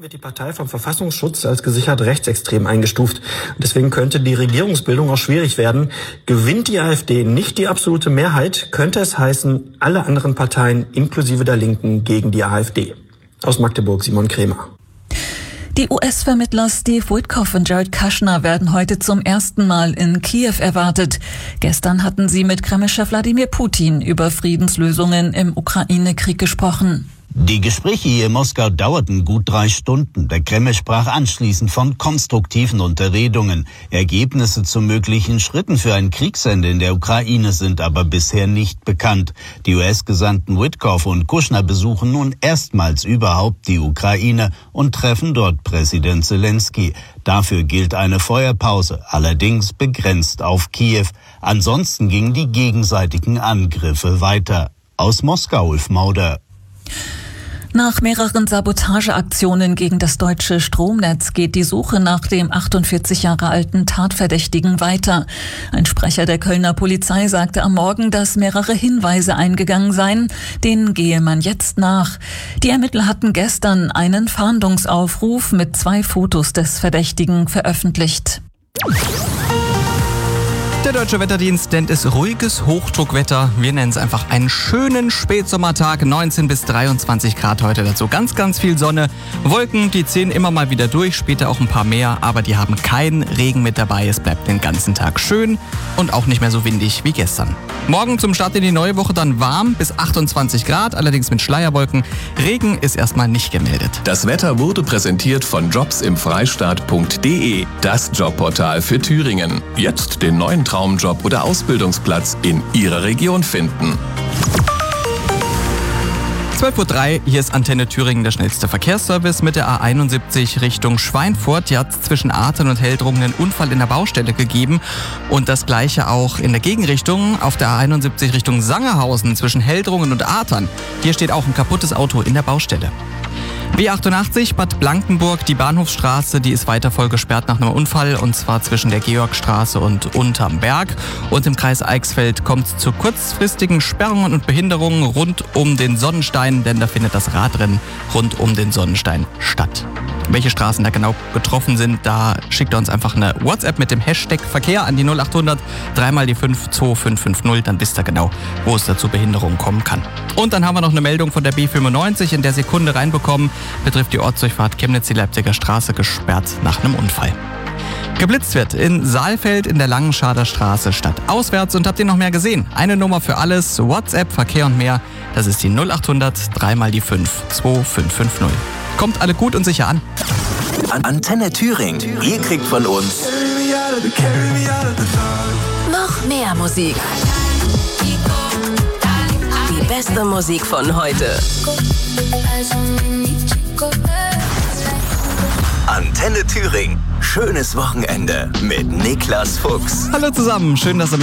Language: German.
wird die Partei vom Verfassungsschutz als gesichert rechtsextrem eingestuft. Deswegen könnte die Regierungsbildung auch schwierig werden. Gewinnt die AfD nicht die absolute Mehrheit, könnte es heißen, alle anderen Parteien inklusive der Linken gegen die AfD. Aus Magdeburg, Simon Krämer. Die US-Vermittler Steve Witkoff und Jared Kushner werden heute zum ersten Mal in Kiew erwartet. Gestern hatten sie mit Kreml-Chef Wladimir Putin über Friedenslösungen im Ukraine-Krieg gesprochen. Die Gespräche hier in Moskau dauerten gut 3 Stunden. Der Kreml sprach anschließend von konstruktiven Unterredungen. Ergebnisse zu möglichen Schritten für ein Kriegsende in der Ukraine sind aber bisher nicht bekannt. Die US-Gesandten Witkoff und Kushner besuchen nun erstmals überhaupt die Ukraine und treffen dort Präsident Zelensky. Dafür gilt eine Feuerpause, allerdings begrenzt auf Kiew. Ansonsten gingen die gegenseitigen Angriffe weiter. Aus Moskau, Ulf Mauder. Nach mehreren Sabotageaktionen gegen das deutsche Stromnetz geht die Suche nach dem 48 Jahre alten Tatverdächtigen weiter. Ein Sprecher der Kölner Polizei sagte am Morgen, dass mehrere Hinweise eingegangen seien. Denen gehe man jetzt nach. Die Ermittler hatten gestern einen Fahndungsaufruf mit 2 Fotos des Verdächtigen veröffentlicht. Der Deutsche Wetterdienst nennt es ruhiges Hochdruckwetter. Wir nennen es einfach einen schönen Spätsommertag, 19 bis 23 Grad heute dazu. Ganz, ganz viel Sonne. Wolken, die ziehen immer mal wieder durch, später auch ein paar mehr, aber die haben keinen Regen mit dabei. Es bleibt den ganzen Tag schön und auch nicht mehr so windig wie gestern. Morgen zum Start in die neue Woche dann warm bis 28 Grad, allerdings mit Schleierwolken. Regen ist erstmal nicht gemeldet. Das Wetter wurde präsentiert von jobsimfreistaat.de, das Jobportal für Thüringen. Jetzt den neuen Traumjob oder Ausbildungsplatz in Ihrer Region finden. 12:03 Uhr, hier ist Antenne Thüringen, der schnellste Verkehrsservice mit der A71 Richtung Schweinfurt. Hier hat es zwischen Ahrtal und Heldrungen einen Unfall in der Baustelle gegeben und das gleiche auch in der Gegenrichtung auf der A71 Richtung Sangerhausen zwischen Heldrungen und Ahrtal. Hier steht auch ein kaputtes Auto in der Baustelle. B88 Bad Blankenburg, die Bahnhofsstraße, die ist weiter voll gesperrt nach einem Unfall und zwar zwischen der Georgstraße und Unterm Berg. Und im Kreis Eichsfeld kommt es zu kurzfristigen Sperrungen und Behinderungen rund um den Sonnenstein, denn da findet das Radrennen rund um den Sonnenstein statt. Welche Straßen da genau getroffen sind, da schickt er uns einfach eine WhatsApp mit dem Hashtag Verkehr an die 0800 3 die 5 2550, dann wisst ihr genau, wo es da zu Behinderungen kommen kann. Und dann haben wir noch eine Meldung von der B95 in der Sekunde reinbekommen, betrifft die Ortsdurchfahrt Chemnitz, die Leipziger Straße, gesperrt nach einem Unfall. Geblitzt wird in Saalfeld in der Langenschader Straße statt auswärts und habt ihr noch mehr gesehen? Eine Nummer für alles, WhatsApp, Verkehr und mehr, das ist die 0800 3 die 5 2550. Kommt alle gut und sicher an. Antenne Thüringen. Ihr kriegt von uns noch mehr Musik. Die beste Musik von heute. Antenne Thüringen. Schönes Wochenende mit Niklas Fuchs. Hallo zusammen, schön, dass ihr